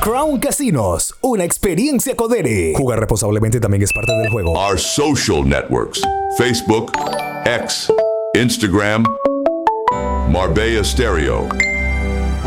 Crown Casinos, una experiencia Codere. Jugar responsablemente también es parte del juego. Our social networks: Facebook, X, Instagram, Marbella Stereo.